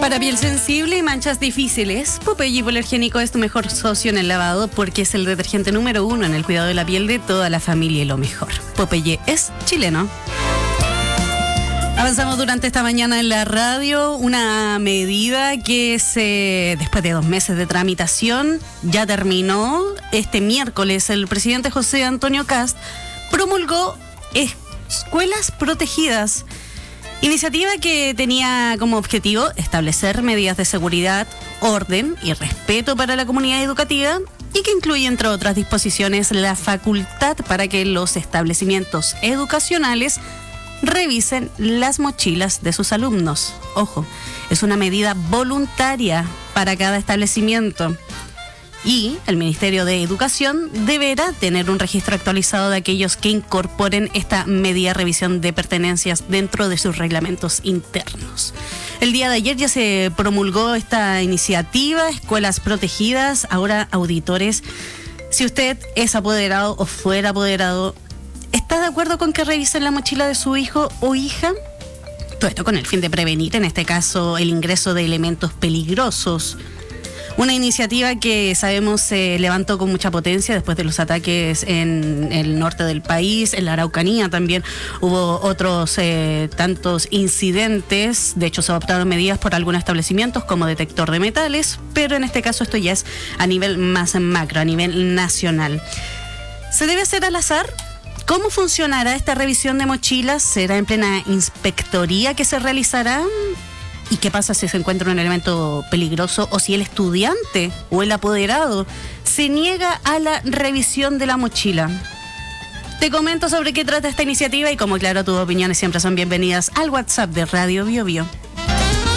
Para piel sensible y manchas difíciles, Popeye Hipoalergénico es tu mejor socio en el lavado porque es el detergente número 1 en el cuidado de la piel de toda la familia y lo mejor. Popeye es chileno. Avanzamos durante esta mañana en la radio, una medida que después de 2 meses de tramitación ya terminó. Este miércoles el presidente José Antonio Kast promulgó escuelas protegidas. Iniciativa que tenía como objetivo establecer medidas de seguridad, orden y respeto para la comunidad educativa y que incluye, entre otras disposiciones, la facultad para que los establecimientos educacionales revisen las mochilas de sus alumnos. Ojo, es una medida voluntaria para cada establecimiento. Y el Ministerio de Educación deberá tener un registro actualizado de aquellos que incorporen esta medida de revisión de pertenencias dentro de sus reglamentos internos. El día de ayer ya se promulgó esta iniciativa, escuelas protegidas. Ahora, auditores, si usted es apoderado o fuera apoderado, ¿está de acuerdo con que revisen la mochila de su hijo o hija? Todo esto con el fin de prevenir, en este caso, el ingreso de elementos peligrosos. Una iniciativa que sabemos se levantó con mucha potencia después de los ataques en el norte del país, en la Araucanía también hubo otros tantos incidentes. De hecho, se adoptaron medidas por algunos establecimientos como detector de metales, pero en este caso esto ya es a nivel más macro, a nivel nacional. ¿Se debe hacer al azar? ¿Cómo funcionará esta revisión de mochilas? ¿Será en plena inspectoría que se realizará? ¿Y qué pasa si se encuentra un elemento peligroso o si el estudiante o el apoderado se niega a la revisión de la mochila? Te comento sobre qué trata esta iniciativa y como claro, tus opiniones siempre son bienvenidas al WhatsApp de Radio Bio Bio.